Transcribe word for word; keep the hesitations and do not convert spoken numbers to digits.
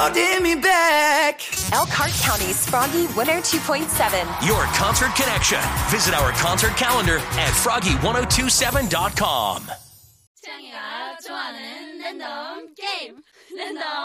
holding me back. Elkhart County's Froggy one oh two point seven. Your concert connection. Visit our concert calendar at froggy ten twenty-seven dot com. 창이가 좋아하는 랜덤 게임 랜덤